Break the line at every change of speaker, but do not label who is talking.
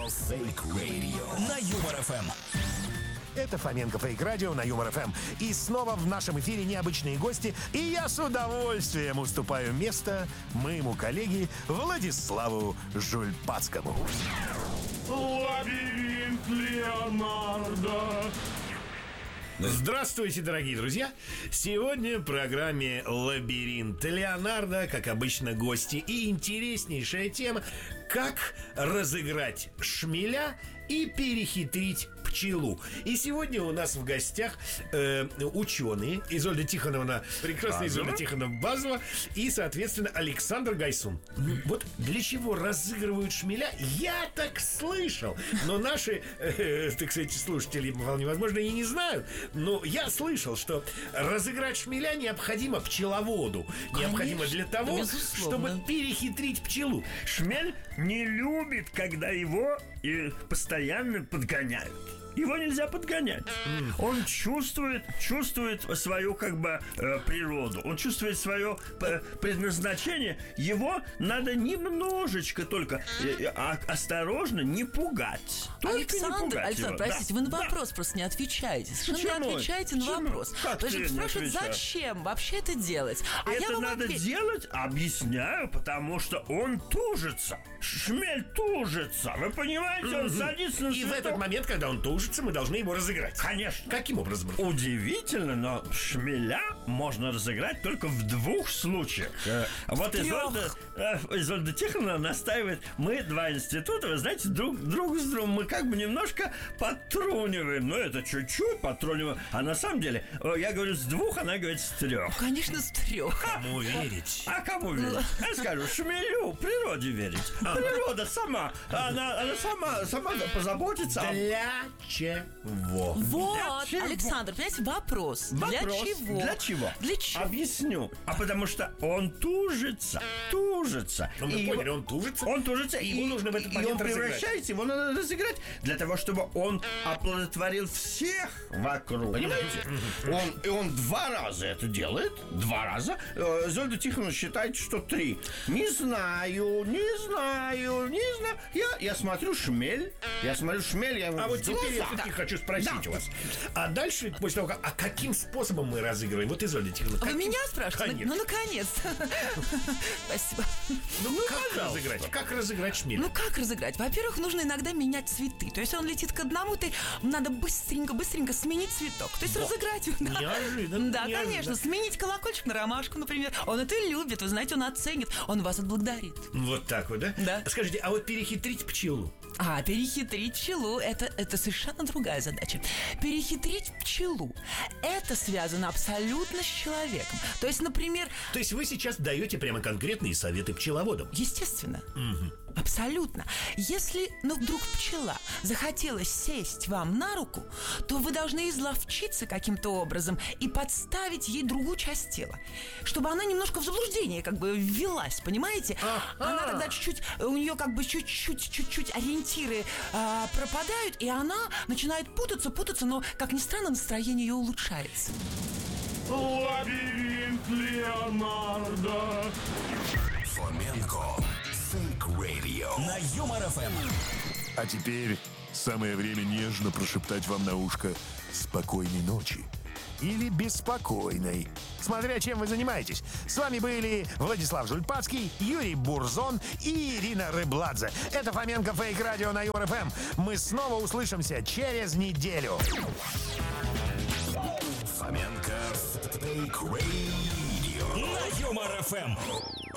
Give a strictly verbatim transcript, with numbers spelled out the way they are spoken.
Fake Radio на Юмор эф эм.
Это Фоменко Фейк Радио на Юмор эф эм. И снова в нашем эфире необычные гости. И я с удовольствием уступаю место моему коллеге Владиславу Жульпацкому.
Лабиринт Леонардо.
Здравствуйте, дорогие друзья! Сегодня в программе «Лабиринт Леонардо», как обычно, гости и интереснейшая тема: как разыграть шмеля и перехитрить пчелу. И сегодня у нас в гостях э, ученые Изольда Тихоновна, прекрасная Изольда Тихоновна Базова и, соответственно, Александр Гайсун. Вот для чего разыгрывают шмеля, я так слышал. Но наши, э, так сказать, слушатели, возможно, и не знают. Но я слышал, что разыграть шмеля необходимо пчеловоду. Конечно, необходимо для того, безусловно, чтобы перехитрить пчелу.
Шмель не любит, когда его и постоянно подгоняют. Его нельзя подгонять. Mm. Он чувствует, чувствует свою как бы э, природу. Он чувствует свое э, предназначение. Его надо немножечко только э, э, осторожно не пугать. Только
Александр,
не пугать
Александр,
его.
простите,
да.
вы на
да.
вопрос просто не отвечаете. Совершенно
Почему?
не отвечаете
Почему?
на вопрос.
Как
Вы же
ты не
спрашиваете,
отвечаешь?
зачем вообще это делать? А я
Это
вам
надо
отвечу.
делать, объясняю, потому что он тужится. Шмель тужится. Вы понимаете, он садится на
И в этот момент, когда он тужится, мы должны его разыграть.
Конечно.
Каким образом?
Удивительно, но шмеля можно разыграть только в двух случаях. Вот Изольда, Изольда Тихоновна настаивает: мы два института, вы знаете, друг, друг с другом мы как бы немножко подтруниваем. Ну, это чуть-чуть подтруниваем. А на самом деле, я говорю с двух, она говорит с трех.
Конечно, с трех.
Кому верить?
А кому верить? Я скажу, шмелю, природе верить. Природа сама, она, она сама, сама позаботится.
Для чего?
Вот,
Для чего?
Александр, понимаете, вопрос.
Вопрос.
Для чего?
Для чего?
Для чего?
Объясню. А потому что он тужится, тужится.
Ну, мы
И
поняли,
его-
он тужится.
Он тужится,
И ему нужно в этот
и
момент
он
разыграть.
превращается, его надо разыграть для того, чтобы он оплодотворил всех вокруг. Понимаете? Он, и он два раза это делает. Два раза. Э, Зольда Тихоновна считает, что три. Не знаю, не знаю, не знаю. Я, я смотрю шмель. Я смотрю шмель, я ему
А
в
вот теперь я
глаза.
все-таки хочу спросить
Да.
у вас. А дальше, после того, как... А каким способом мы разыгрываем? Вот Изольда Тихоновна.
Вы
каким-
меня спрашиваете?
Конечно.
Ну, наконец-то. Спасибо.
Ну, как
пожалуйста.
разыграть? Как разыграть шмеля?
Ну, как разыграть? Во-первых, нужно иногда менять цветы. То есть он летит к одному, ты надо быстренько-быстренько сменить цветок. То есть разыграть его. Да.
Неожиданно,
Да,
неожиданно.
конечно. Сменить колокольчик на ромашку, например. Он это любит. Вы знаете, он оценит. Он вас отблагодарит.
Вот так вот, да?
Да.
Скажите, а вот перехитрить пчелу?
А, перехитрить пчелу это, это совершенно другая задача. Перехитрить пчелу это связано абсолютно с человеком. То есть, например,
То есть вы сейчас даете прямо конкретные советы пчеловодам?
естественно, абсолютно. Если, ну, вдруг пчела захотела сесть вам на руку, то вы должны изловчиться каким-то образом и подставить ей другую часть тела, чтобы она немножко в заблуждение как бы ввелась, понимаете? Она тогда чуть-чуть, у нее как бы чуть-чуть, чуть-чуть ориентиры а, пропадают, и она начинает путаться, путаться, но, как ни странно, настроение ее улучшается.
Лабиринт Леонардо.
Фоменко Фейк Radio на Юмор эф эм.
А теперь самое время нежно прошептать вам на ушко «Спокойной ночи». Или беспокойной, смотря чем вы занимаетесь. С вами были Владислав Жульпацкий, Юрий Бурзон и Ирина Рыбладзе. Это Фоменко Фейк Радио на Юмор эф эм. Мы снова услышимся через неделю.
Фоменко Фейк Radio на Юмор эф эм.